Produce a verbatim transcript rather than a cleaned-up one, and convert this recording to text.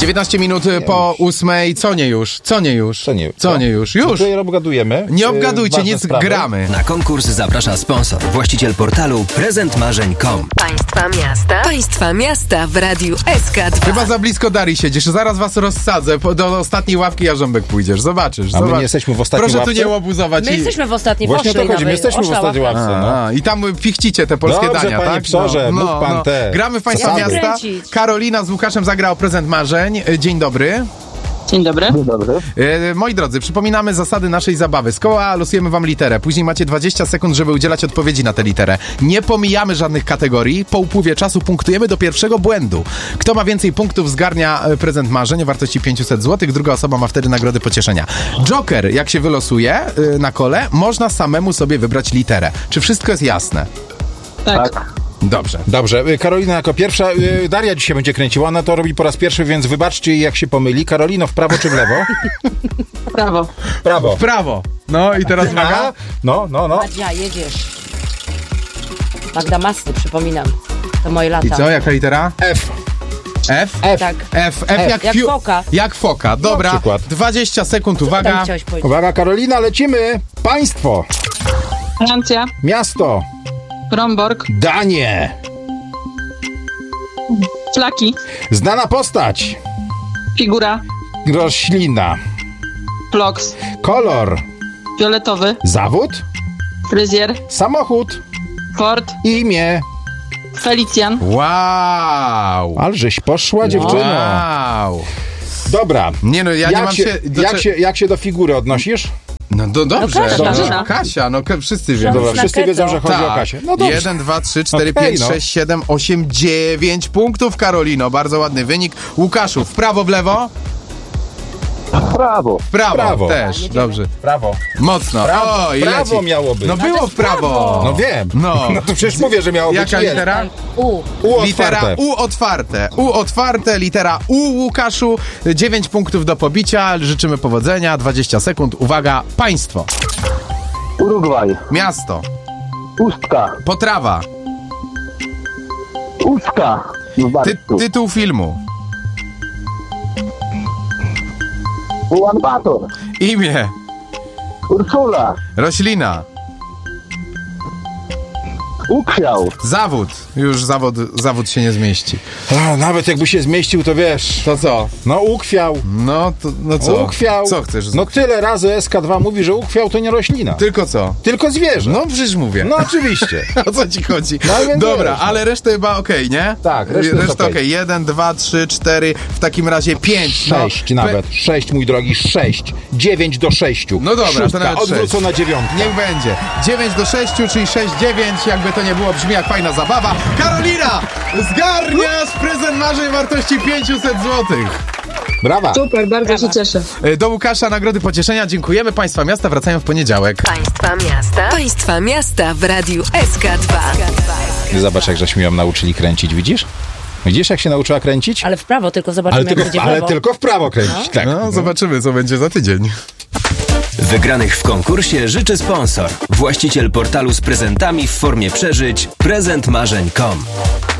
dziewiętnaście minut po ósmej. Co nie już? Co nie już? Co nie, Co nie już? Już! Tutaj obgadujemy. Nie obgadujcie, nic, sprawy. gramy. Na konkurs zaprasza sponsor, właściciel portalu prezent marzeń kropka com. Państwa miasta. Państwa miasta w Radiu S K dwa. Chyba za blisko Darii siedzisz. Zaraz was rozsadzę. Po- Do ostatniej ławki Jarząbek pójdziesz. Zobaczysz. A my zobacz. nie jesteśmy w ostatniej Proszę ławce? tu nie łobuzować. My i- jesteśmy w ostatniej, Właśnie o to poszli chodzi, my nawet. jesteśmy w Oszła ostatniej ławka. ławce. No. A, I tam pichcicie te polskie Dobrze, dania, panie tak? psorze, mów pan te Gramy w Państwa zasady. miasta. Kręcić. Karolina z Łukaszem zagra o prezent marzeń. Dzień dobry. Dzień dobry. E, moi drodzy, przypominamy zasady naszej zabawy. Z koła losujemy wam literę. Później macie dwadzieścia sekund, żeby udzielać odpowiedzi na tę literę. Nie pomijamy żadnych kategorii. Po upływie czasu punktujemy do pierwszego błędu. Kto ma więcej punktów, zgarnia e, prezent marzeń o wartości pięćset złotych. Druga osoba ma wtedy nagrody pocieszenia. Joker, jak się wylosuje e, na kole, można samemu sobie wybrać literę. Czy wszystko jest jasne? Tak. Dobrze. Dobrze, y, Karolina jako pierwsza. y, Daria dzisiaj będzie kręciła, ona to robi po raz pierwszy, więc wybaczcie jej, jak się pomyli. Karolino, w prawo czy w lewo? Prawo. Prawo. W prawo. No i teraz uwaga. A, no, no, no. Madzia, jedziesz. Magda Masny, przypominam. To moje lata. I co, jaka litera? F. F? F. Tak. F, F jak, Jak fiu- foka. Jak foka, dobra. Na przykład. dwadzieścia sekund, Tam uwaga. chciałeś powiedzieć. Uwaga, Karolina, lecimy. Państwo. Francja. Miasto. Kromborg. Danie. Flaki. Znana postać. Figura. Roślina. Floks. Kolor. Fioletowy. Zawód. Fryzjer. Samochód. Ford. Imię. Felicjan. Wow. Alżeś poszła, dziewczyno. Wow. Dobra. Nie no, ja jak nie mam się, się... do jak, cze- się, jak się do figury odnosisz? No do, dobrze. No Kasia. dobrze. Kasia. Kasia, no ka- wszyscy wiedzą. Dobra, na wszyscy keto. wiedzą, że chodzi o Tak. Kasię. No dobrze. jeden, dwa, trzy, cztery, Okej, pięć, no. sześć, siedem, osiem, dziewięć punktów, Karolino. Bardzo ładny wynik. Łukaszu, w prawo, w lewo? Prawo. W prawo, Prawo. też. Dobrze. Prawo. Mocno. Prawo, o, i prawo leci. miało być. No to było jest w prawo. prawo. No wiem. No. No to przecież mówię, że miało Jaka być. jest. litera? U. U Litera otwarte. U otwarte. U otwarte, litera U, Łukaszu. dziewięć punktów do pobicia. Życzymy powodzenia. dwadzieścia sekund. Uwaga, państwo. Urugwaj. Miasto. Pustka. Potrawa. Ustka. W Ty, Bartku. tytuł filmu. Ułan-Bator. Imię. Ursula. Roślina. Ukwiał. Zawód. Już zawód, zawód się nie zmieści. A, nawet jakby się zmieścił, to wiesz. To co? No ukwiał. No, to, no co? Ukwiał. Co chcesz? No tyle razy S K dwa mówi, że ukwiał to nie roślina. Tylko co? Tylko zwierzę. No przecież mówię. No oczywiście. O co ci chodzi? No, więc Dobra, wiesz, no. ale reszta chyba okej, nie? Tak, reszta jest Reszta okej. okej. Jeden, dwa, trzy, cztery, w takim razie pięć. Sześć no, nawet. Sześć, mój drogi, sześć. Dziewięć do sześciu. No dobra, to Szóstka, nawet sześć. odwrócona dziewiątka. Niech będzie. dziewięć do sześciu, czyli sześć dziewięć. Jakby to nie było, brzmi jak fajna zabawa. Karolina! Zgarniasz prezent marzeń wartości pięćset złotych. Brawa. Super, bardzo się cieszę. Do Łukasza nagrody pocieszenia. Dziękujemy. Państwa miasta wracają w poniedziałek. Państwa miasta. Państwa miasta w Radiu S K dwa. Zobacz, jak żeśmy ją nauczyli kręcić, widzisz? Widzisz, jak się nauczyła kręcić? Ale w prawo, tylko zobaczymy, Ale jak tylko, będzie w ale lewo. tylko w prawo kręcić, tak. No, zobaczymy, co będzie za tydzień. Wygranych w konkursie życzy sponsor, właściciel portalu z prezentami w formie przeżyć prezent marzeń kropka com.